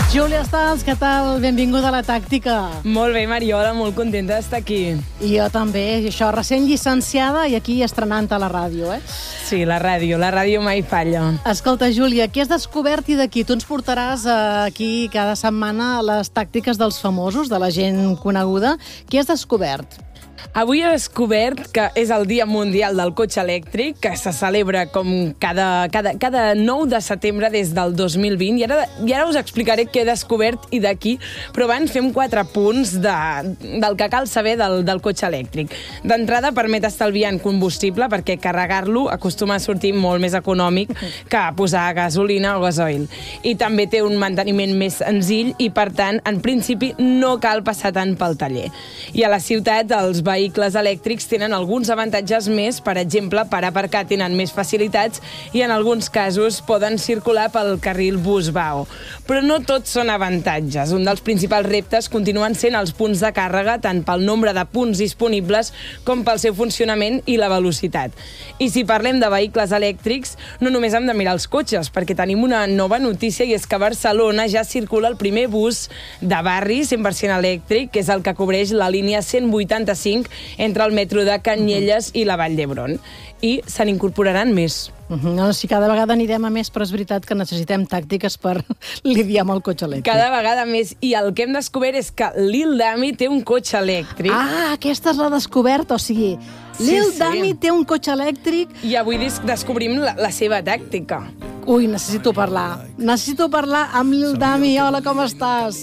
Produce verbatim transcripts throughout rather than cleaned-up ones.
Júlia Stals, què tal? Benvinguda a La Tàctica. Molt bé, Mariola, molt contenta d'estar aquí. I jo també, això, recent llicenciada i aquí estrenant a la ràdio, eh? Sí, la ràdio, la ràdio mai falla. Escolta, Júlia, què has descobert i d'aquí? Tu ens portaràs aquí cada setmana les tàctiques dels famosos, de la gent coneguda. Què has descobert? Avui he descobert que és el Dia Mundial del Cotxe Elèctric, que se celebra com cada, cada, cada nou de setembre des del dos mil vint, i ara, i ara us explicaré què he descobert i d'aquí, però abans fem quatre punts de, del que cal saber del, del cotxe elèctric. D'entrada, permet estalviar en combustible, perquè carregar-lo acostuma a sortir molt més econòmic que posar gasolina o gasoil. I també té un manteniment més senzill i, per tant, en principi, no cal passar tant pel taller. I a la ciutat, els vehicles elèctrics tenen alguns avantatges més, per exemple, per aparcar tenen més facilitats i en alguns casos poden circular pel carril bus-vao. Però no tots són avantatges. Un dels principals reptes continuen sent els punts de càrrega, tant pel nombre de punts disponibles com pel seu funcionament i la velocitat. I si parlem de vehicles elèctrics, no només hem de mirar els cotxes, perquè tenim una nova notícia i és que a Barcelona ja circula el primer bus de barri cent per cent elèctric, que és el que cobreix la línia cent vuitanta-cinc entre el metro de Canyelles i la Vall d'Hebron. I se n'incorporaran més. Uh-huh. No, si cada vegada anirem a més, però és veritat que necessitem tàctiques per lidiar amb el cotxe elèctric. Cada vegada més. I el que hem descobert és que Lil Dami té un cotxe elèctric. Ah, aquesta és la descoberta, o sigui, Sí, Lil sí. Dami té un cotxe elèctric. I avui des descobrim la, la seva tàctica. Ui, necessito parlar. Necessito parlar amb Lil Dami. Hola, com estàs?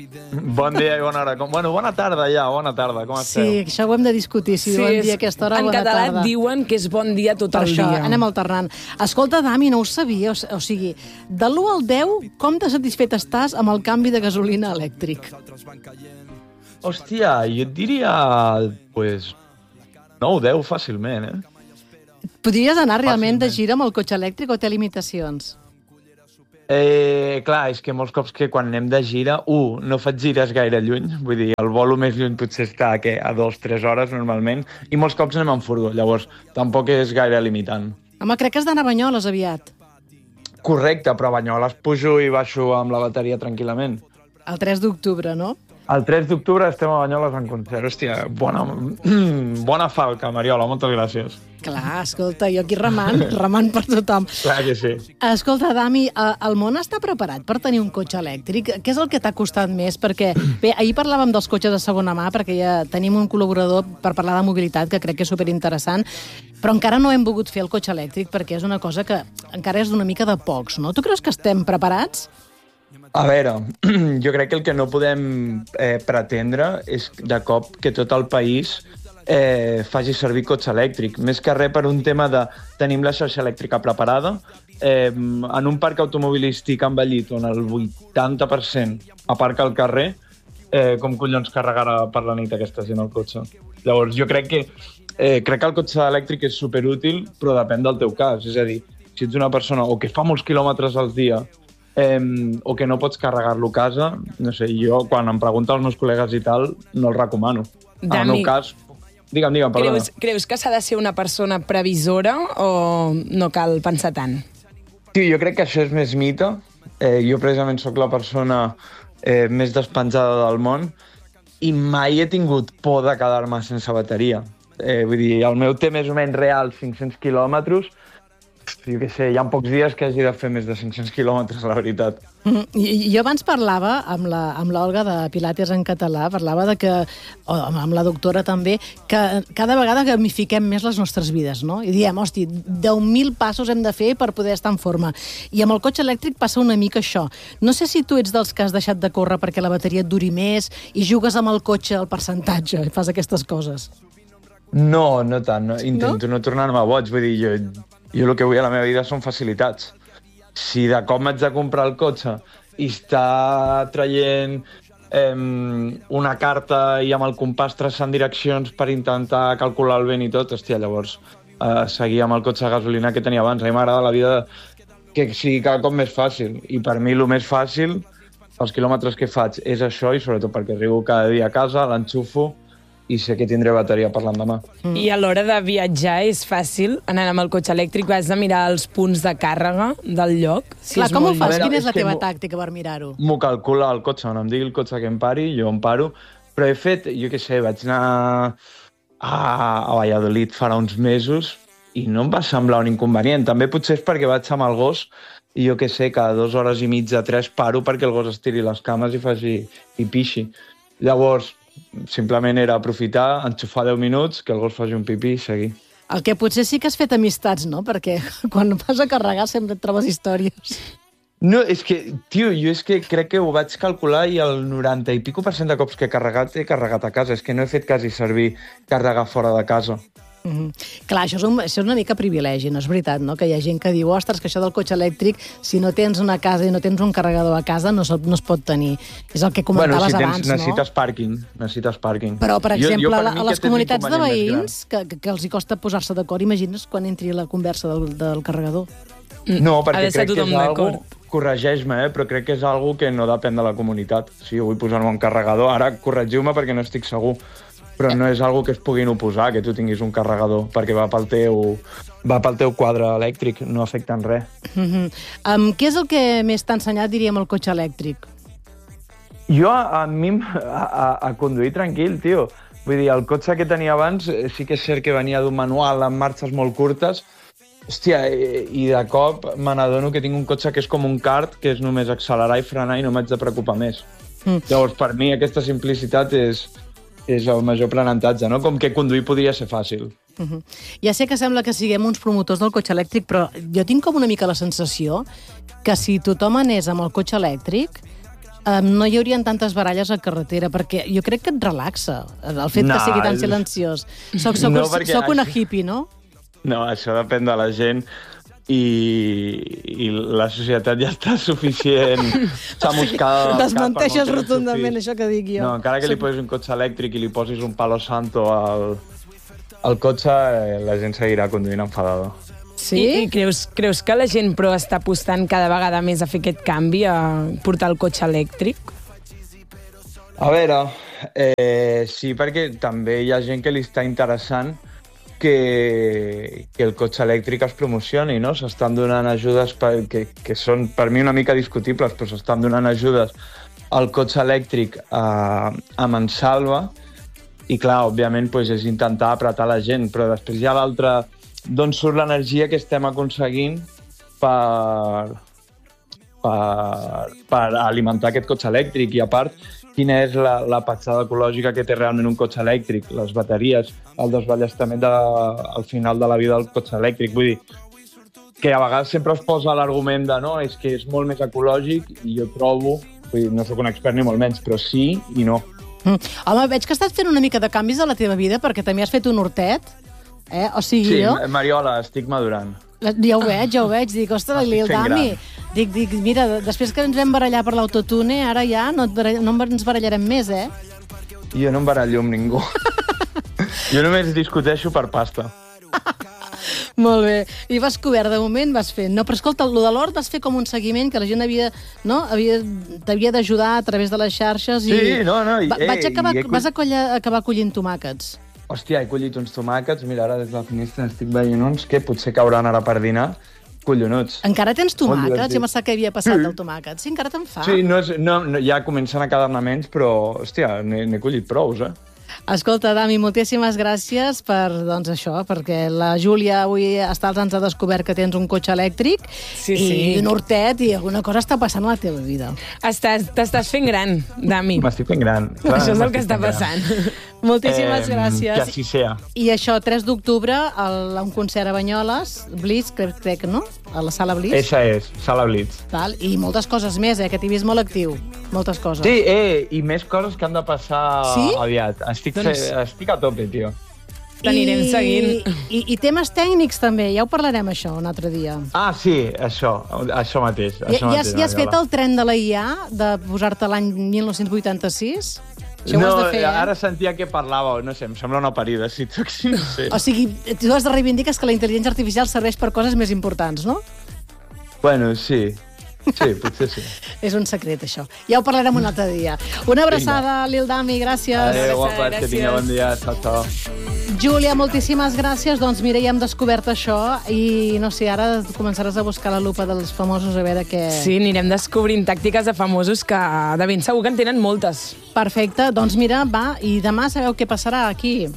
Bon dia i bona hora. Com... Bueno, bona tarda ja, bona tarda. Com esteu? Sí, això ho hem de discutir, si bon dia a aquesta hora, en bona català tarda. diuen que és bon dia tot Per el això, dia. anem alternant. Escolta, Dami, no ho sabia, o, o sigui, de l'u al deu, com de satisfet estàs amb el canvi de gasolina elèctric? Hòstia, jo et diria, pues, nou, deu fàcilment, eh? Podries anar realment de Fàcilment. gira amb el cotxe elèctric o té limitacions? Eh, clar, és que molts cops que quan anem de gira, un, no faig gires gaire lluny, vull dir, el volo més lluny potser està que, a dues o tres hores normalment, i molts cops anem en furgo, llavors tampoc és gaire limitant. Home, crec que has d'anar a Banyoles aviat. Correcte, però a Banyoles pujo i baixo amb la bateria tranquil·lament. El tres d'octubre, no? El tres d'octubre estem a Banyoles en concert. Hòstia, bona, bona falca, Mariola, moltes gràcies. Clar, escolta, jo aquí remant, remant per tothom. Clar que sí. Escolta, Dami, eh, el món està preparat per tenir un cotxe elèctric? Què és el que t'ha costat més? Perquè, bé, ahir parlàvem dels cotxes de segona mà, perquè ja tenim un col·laborador per parlar de mobilitat, que crec que és superinteressant, però encara no hem volgut fer el cotxe elèctric, perquè és una cosa que encara és una mica de pocs, no? Tu creus que estem preparats? A veure, jo crec que el que no podem eh, pretendre és de cop que tot el país eh, faci servir cotxe elèctric. Més que res per un tema de tenim la xarxa elèctrica preparada, eh, en un parc automobilístic envellit on el vuitanta per cent aparca al carrer, eh, com collons carregarà per la nit aquesta gent el cotxe. Llavors, jo crec que, eh, crec que el cotxe elèctric és superútil, però depèn del teu cas. És a dir, si ets una persona o que fa molts quilòmetres al dia Eh, o que no pots carregar-lo a casa, no sé, jo quan em pregunten els meus col·legues i tal, no el recomano. En el meu cas, digue'm, digue'm, perdona. Creus, creus que s'ha de ser una persona previsora o no cal pensar tant? Sí, jo crec que això és més mite. Eh, jo precisament sóc la persona eh, més despenjada del món i mai he tingut por de quedar-me sense bateria. Eh, vull dir, el meu té més o menys real cinc-cents quilòmetres. Jo què sé, hi ha pocs dies que hagi de fer més de cinc-cents quilòmetres, la veritat. Mm, i- jo abans parlava amb la, amb l'Olga de Pilates en català, parlava de que, o amb la doctora també, que cada vegada gamifiquem més les nostres vides, no? I diem, hosti, deu mil passos hem de fer per poder estar en forma. I amb el cotxe elèctric passa una mica això. No sé si tu ets dels que has deixat de córrer perquè la bateria et duri més i jugues amb el cotxe al percentatge i fas aquestes coses. No, no tant. No? Intento no, no tornar-me boig. Vull dir, jo, jo el que vull a la meva vida són facilitats. Si de cop m'haig de comprar el cotxe i està traient eh, una carta i amb el compàs traçant direccions per intentar calcular el vent i tot, hòstia, llavors eh, seguir amb el cotxe de gasolina que tenia abans. A mi m'agrada la vida que sigui cada cop més fàcil. I per mi el més fàcil, els quilòmetres que faig, és això, i sobretot perquè arribo cada dia a casa, l'enxufo i sé que tindré bateria per l'endemà. Mm. I a l'hora de viatjar és fàcil, anant amb el cotxe elèctric, vas a mirar els punts de càrrega del lloc? Si Clar, com ho fas? veure, Quina és és la que teva m'ho- tàctica per mirar-ho? M'ho calcula el cotxe, on em digui el cotxe que em pari, jo em paro, però he fet, jo què sé, vaig anar a, a Valladolid farà uns mesos i no em va semblar un inconvenient. També potser és perquè vaig amb el gos i jo què sé, cada dues hores i mitja, tres, paro perquè el gos estiri les cames i faci i pixi. Llavors, simplement era aprofitar, enxufar deu minuts, que el gos faci un pipí i seguir. El que potser sí que has fet amistats, no? Perquè quan vas a carregar sempre et trobes històries. No, és que, tio, jo és que crec que ho vaig calcular i el noranta i pico per cent de cops que he carregat, he carregat a casa. És que no he fet quasi servir carregar fora de casa. Mm -hmm. Clar, això és, un, això és una mica privilegi, no és veritat, no? Que hi ha gent que diu, ostres, que això del cotxe elèctric, si no tens una casa i no tens un carregador a casa, no, no es pot tenir. És el que comentaves bueno, si tens, abans, necessites no? pàrquing, necessites pàrquing. Però, per exemple, jo, jo, per a mi, les aquest és comunitats de l'inconvenient més veïns, que, que, que els hi costa posar-se d'acord, imagines quan entri la conversa del, del carregador. No, Ha perquè de ser crec que tothom és algo... d'acord. Corregeix-me, eh? Però crec que és algo que no depèn de la comunitat. Si jo vull posar-me un carregador, ara corregiu-me perquè no estic segur, però no és algo que es puguin oposar, que tu tinguis un carregador, perquè va pel teu, va pel teu quadre elèctric, no afecta en res. Mm -hmm. um, què és el que més t'ha ensenyat, diríem, el cotxe elèctric? Jo, a mi, a, a, a conduir tranquil, tio. Vull dir, el cotxe que tenia abans eh, sí que és cert que venia d'un manual amb marxes molt curtes. Hòstia, i, i de cop me n'adono que tinc un cotxe que és com un kart, que és només accelerar i frenar i no m'haig de preocupar més. Mm. Llavors, per mi, aquesta simplicitat és, és el major aprenentatge, no? Com que conduir podria ser fàcil. Uh -huh. Ja sé que sembla que siguem uns promotors del cotxe elèctric, però jo tinc com una mica la sensació que si tothom anés amb el cotxe elèctric eh, no hi haurien tantes baralles a carretera, perquè jo crec que et relaxa el fet No, que sigui tan és- silenciós. Soc, soc, No, no, perquè soc una això- hippie, no? No, això depèn de la gent i, i la societat ja està suficient chamuscada. del cap Desmenteixes per molt que no rotundament surti. això que dic jo. No, encara que li posis un cotxe elèctric i li posis un palo santo al, al cotxe, eh, la gent seguirà conduint enfadada. Sí? I, i creus, creus que la gent però està apostant cada vegada més a fer aquest canvi, a portar el cotxe elèctric? A veure, eh, sí, perquè també hi ha gent que li està interessant que, que el cotxe elèctric es promocioni, no? S'estan donant ajudes per, que, que són per mi una mica discutibles, però s'estan donant ajudes al cotxe elèctric a, a Mansalva i, clar, òbviament, pues, és intentar apretar la gent, però després hi ha l'altre d'on surt l'energia que estem aconseguint per, per, per alimentar aquest cotxe elèctric i, a part, quina és la, la petjada ecològica que té realment un cotxe elèctric, les bateries, el desballestament de, al final de la vida del cotxe elèctric. Vull dir, que a vegades sempre es posa l'argument de no, és que és molt més ecològic i jo trobo, vull dir, no sóc un expert ni molt menys, però sí i no. Mm. Home, veig que estàs fent una mica de canvis a la teva vida, perquè també has fet un hortet, eh? O sigui, Sí, jo... Mariola, estic madurant. Ja ho veig, ja ho veig. Dic, ostres, Estic li el fent Dami. gran. Dic, dic, mira, després que ens vam barallar per l'autotune, ara ja no, et barall... no ens barallarem més, eh? Jo no em barallo amb ningú. Jo només discuteixo per pasta. Molt bé. I vas cobert, de moment vas fent. No, però escolta, el de l'hort vas fer com un seguiment que la gent havia, no? havia, t'havia d'ajudar a través de les xarxes. I... Sí, no, no, i- Va, vaig eh, acabar, i he coll- vas acollar, acabar collint tomàquets. Hòstia, he collit uns tomàquets. Mira, ara des de la finestra estic veient uns que potser cauran ara per dinar. Collonuts. Encara tens Molt tomàquets? divertit. Jo me sap que havia passat Sí. el tomàquet. Sí, encara te'n fa? Sí, no és, no, no, ja comencen a quedar-ne menys, però, hòstia, n'he n'he collit prous, eh? Escolta, Dami, moltíssimes gràcies per, doncs, això, perquè la Júlia avui hasta ens ha descobert que tens un cotxe elèctric Sí, i sí. un hortet i alguna cosa està passant a la teva vida. Estàs, t'estàs fent gran, Dami. M'estic fent gran. Clar, Això és el que m'estic està fent gran. passant. Moltíssimes Eh, gràcies. Que així sea. I això, tres d'octubre, el- un concert a Banyoles, Blitz, crec, crec, no? A la sala Blitz. Eixa és, Sala Blitz. Tal, i moltes coses més, eh, que t'hi he vist molt actiu. Moltes coses. Sí, eh, i més coses que han de passar Sí? aviat. Estic, Doncs- fe, estic a tope, tio. T'anirem seguint. I, I temes tècnics també, ja ho parlarem això un altre dia. Ah, sí, això, això mateix. Ja, Això ja, mateix has, ja has fet Mariola. el tren de la I A, de posar-te l'any mil nou-cents vuitanta-sis? Això no, ho has de fer, eh? ara sentia que parlàveu, no sé, em sembla una parida, si tu no sé. O sigui, tu has de reivindicar que la intel·ligència artificial serveix per coses més importants, no? Bueno, sí. Sí, potser sí. És un secret, això. Ja ho parlarem un altre dia. Una abraçada, Lil Dami, gràcies. Adéu, guapes, que tingueu bon dia. Ciao, ciao. Júlia, moltíssimes gràcies. Doncs mira, ja hem descobert això i no sé, ara començaràs a buscar la lupa dels famosos a veure què... Sí, anirem descobrint tàctiques de famosos que de ben segur que en tenen moltes. Perfecte, doncs mira, va, i demà sabeu què passarà aquí.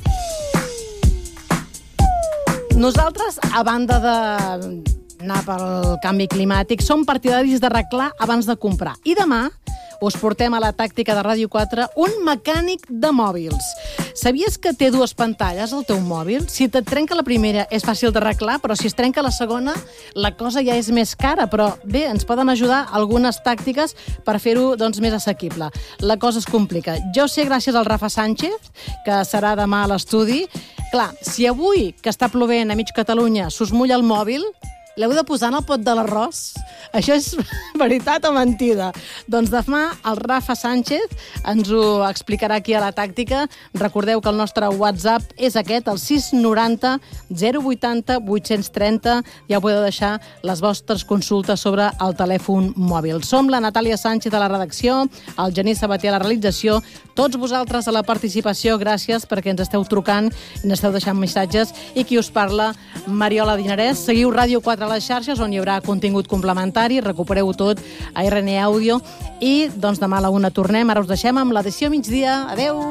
Nosaltres, a banda de anar pel canvi climàtic, som partidaris d'arreglar abans de comprar. I demà us portem a la tàctica de Ràdio quatre un mecànic de mòbils. Sabies que té dues pantalles al teu mòbil? Si et trenca la primera és fàcil d'arreglar, però si es trenca la segona la cosa ja és més cara. Però bé, ens poden ajudar algunes tàctiques per fer-ho doncs, més assequible. La cosa es complica. Jo sé gràcies al Rafa Sánchez, que serà demà a l'estudi. Clar, si avui, que està plovent a mig Catalunya, s'us mulla el mòbil, l'heu de posar en el pot de l'arròs? Això és veritat o mentida? Doncs demà el Rafa Sánchez ens ho explicarà aquí a la tàctica. Recordeu que el nostre WhatsApp és aquest, el sis noranta zero vuitanta vuit-cents trenta. Ja podeu deixar les vostres consultes sobre el telèfon mòbil. Som la Natàlia Sánchez a la redacció, el Genís Sabater a la realització, tots vosaltres a la participació, gràcies perquè ens esteu trucant, ens esteu deixant missatges, i qui us parla, Mariola Dinarès. Seguiu Ràdio quatre a les xarxes, on hi haurà contingut complementari, recupereu tot a R N Àudio, i doncs demà a la una tornem. Ara us deixem amb l'edició migdia. Adeu!